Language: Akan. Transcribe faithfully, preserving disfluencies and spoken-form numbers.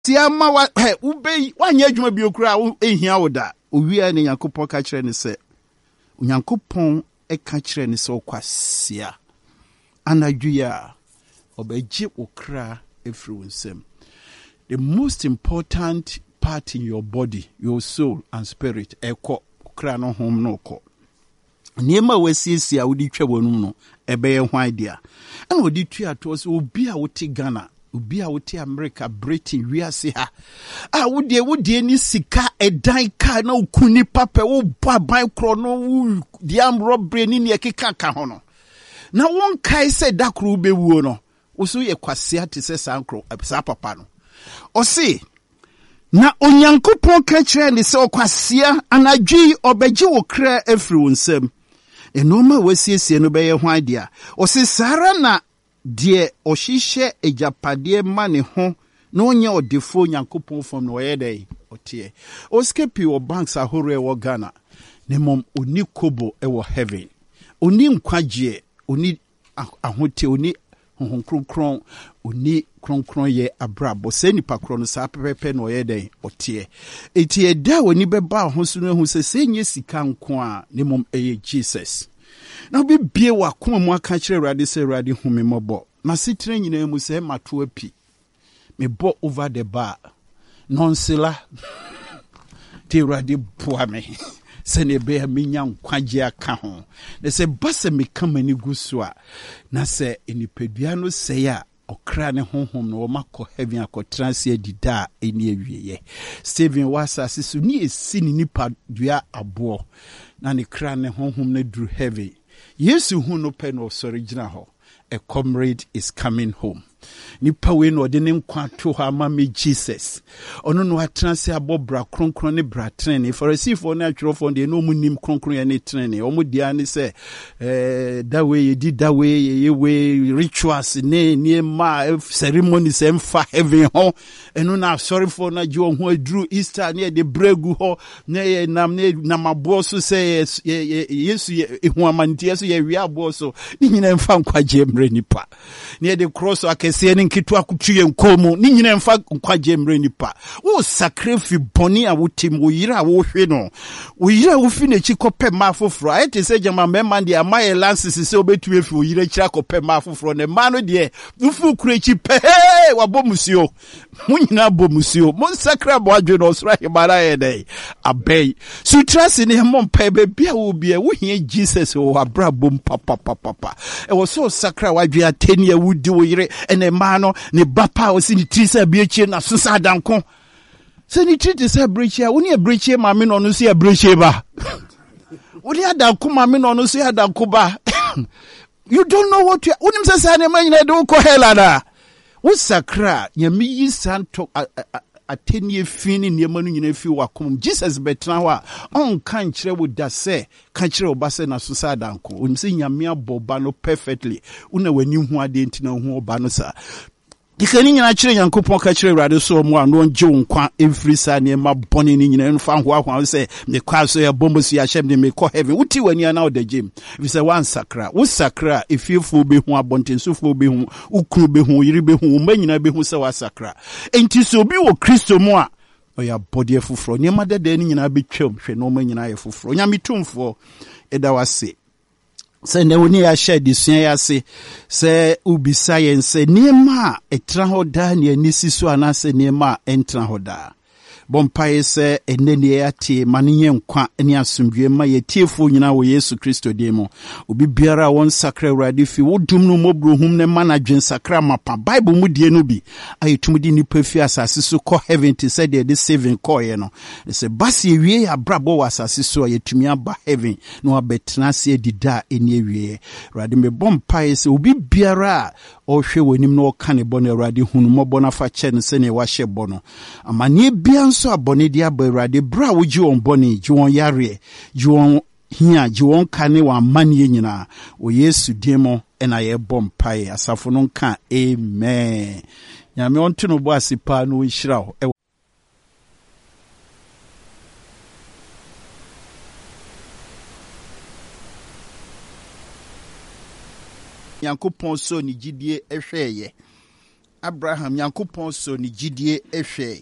Siama wa he ube wanye adwuma bi okura ehia woda owia ne Yankopon ka kire ne se Yankopon e ka kire ne se okwasia anadwia obeji okra efri wonsem. The most important part in your body, your soul and spirit, eko okra no hom no ko. Niema wesiesi a wodi twa wonum no ebe ye hwan dia. Ana wodi twa to so obi a wote Ghana, obi a wote America, Britain, wiase ha. Ah wodi wodi ni sika edan ka na okuni papa wo baban kro no diam robbery ni ne keka ka ho no. Na won kai se dakro be wuo no. Wo so ye kwasea te se sankro sa papa no. O se na Onyankopon ka kire ne se okwasea anadwi obeji wo kra afri wonsam. Enoma wasiesie no beye hwan dia. O se sara na de ohihye ejapade ma ne ho na onye odefo Nyankopon fam no ye dai otie. O skepi o banks ahore wo Ghana. Ne mom oni kobo e wo heaven. Oni nkwaje, oni ahote, oni honhon kronkron, oni kronkron ye abrabo se nipa kro no sa pepepe no ye den otie. Eti eda woni beba ho so no hu se senye sika nko a ne mom eye Jesus. Na bi bie wa koma mu aka kire Awurade se Awurade hu me mobo. Na sitire nyina mu se mato api. Me bo over the bar. Nonsela. Ti Awurade boa me. Se ne be amenya nkwaje aka ho. Ne se base me kama ni gusua. Na se enipadua no se ya okra ne honhom no makọ heaven akọtranse adida eni awieye. Steven wasa sisu ni esi ni nipa dua abo. Na ne kra ne honhom ne dru heaven. Yesu hu no pe no original ho. A comrade is coming home. Nipa we no de ne nkwa to ha ma me Jesus. Ono no atranse abobra kronkron ne bra trene. For receive for na atwerofo de no mu nim kronkron ya ne trene. Omo dia ne se eh that way ye did that way ye way rituals ne ne ma ceremonies emfa heaven ho. Eno na sorry for na jo ho adru Easter ne de bregu ho ne nam ne namabo so se Yesu ehu amantie so ye wi abo so. Ni nyina emfa nkwaje mre nipa. Ne de cross akese ne nkitu akutuye nkomo ni nyina mfa nkwaje mre nipa wo sacrifice boni a wotim wo yira wo hwe no wo yira wo fi na chi kope ma foforo ayete se jama mema de amaye lances se obetu efi wo yira kira kope ma foforo ne ma no de ufu kure chi pe hey wa bomusio mo nyina bomusio mo sakra bo adwe no sra himara ye dai abei so trust ne mo mpa be bia wo bia wo hie Jesus wo abra bom papa papa e wo so sakra wadwe ateni awudi wo yire ene ma no ne bapa o si ni trisa biechie na so sa danko se ni trisa biechie wo ni biechie ma me no no so ya biechie ba wo ni adanko ma me no no so ya danko ba you don't know what you unim se sa ne ma nyina de ko helada wo sakra nyame yi santo atenie fini ne ma no nyina fi wakom Jesus betra ho a on kan kire wo da se kan kire wo ba se na so sa danko unim se nyame aboba no perfectly una wani hu ade ntina hu oba no sa dikani nyina kire Yankopon ka kire Awurade so mu ano nje nkwa every sa ne ma boni ni nyina nfa ho ahwa se me kwa so ya bombo so ya shem de me ko heaven uti wani ana oda gym if say one sakra wo sakra efiefu be hu abontensufu be hu ukru be hu yiri be hu ma nyina be hu se wa sakra enti so bi wo Kristo mu a oya body efufro ne ma dede ni nyina be twam hwe no ma nyina efufro nya mitumfo eda wase se ne woni ya share disua ya se se ubisa yen se niema etra hoda ne anisi so anase niema entra hoda bompaye se enene ya tie manenye nkwa ne asomdwe ma yetiefo nyina wo Yesu Kristo demo obi biara won sakra Awurade fi wodum no mobrohum ne manadwen sakra mapa Bible mu die no bi ayetumdi nipa fi asase so ko heaven ti said the saving call ye no se basi ewie ya brabo wa asase so yetumi aba heaven no abetena se dida eni ewie Awurade me bompaye se obi biara o hwe wonim no ka ne bɔ no Awurade hunu mɔbɔ na fa kyɛ ne se ne wa hyɛ bɔ no amane bia so abone dia ba Awurade bra wo ji on boni ji won yare ji won hia ji won kane wa manie nyina o Yesu demo ena ye bom pai asafo no nka amen nyame on tuno bo asipa no nhira ho Yankopon so ni gidie ehweye Abraham Nyankopɔn so ne gidie ehwe